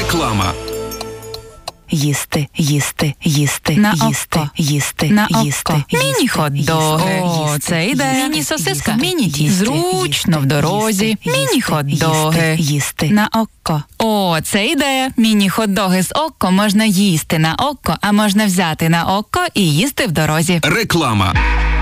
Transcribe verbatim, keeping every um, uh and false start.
Реклама. Їсти, їсти, їсти, На їсти, око. їсти, На їсти, око. їсти, Міні-хот-доги. їсти, О, це ідея. їсти, Міні-сосиска. їсти, Міні-тісто. їсти, Зручно в дорозі. їсти, Міні-хот-доги. їсти, їсти. На око. О, це ідея. Міні-хот-доги з око можна їсти на око, а можна взяти на око і їсти в дорозі. Реклама.